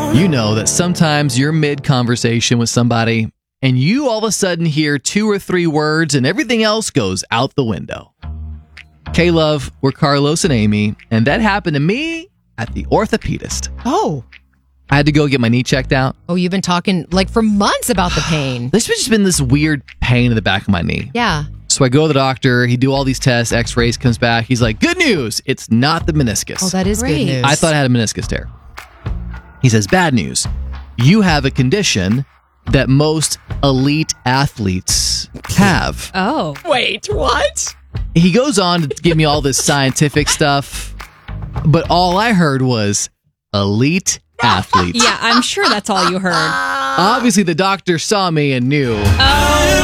You know that sometimes you're mid-conversation with somebody and you all of a sudden hear 2 or 3 words and everything else goes out the window. K-Love, we're Carlos and Amy, and that happened to me at the orthopedist. Oh. I had to go get my knee checked out. Oh, you've been talking for months about the pain. There's just been this weird pain in the back of my knee. Yeah. So I go to the doctor, he do all these tests, x-rays, comes back. He's like, good news, it's not the meniscus. Oh, that is Great. good news. I thought I had a meniscus tear. He says, bad news. You have a condition that most elite athletes have. Oh. Wait, what? He goes on to give me all this scientific stuff, but all I heard was elite athletes. Yeah, I'm sure that's all you heard. Obviously, the doctor saw me and knew. Oh.